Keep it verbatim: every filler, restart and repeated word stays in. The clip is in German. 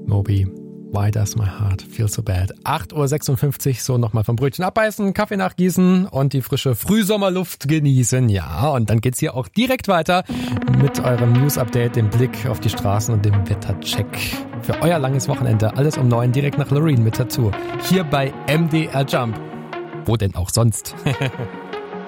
Moby, Why Does My Heart Feel So Bad? acht Uhr sechsundfünfzig, so nochmal vom Brötchen abbeißen, Kaffee nachgießen und die frische Frühsommerluft genießen. Ja, und dann geht's hier auch direkt weiter mit eurem News-Update, dem Blick auf die Straßen und dem Wettercheck. Für euer langes Wochenende, alles um neun, direkt nach Loreen mit dazu. Hier bei M D R Jump. Wo denn auch sonst?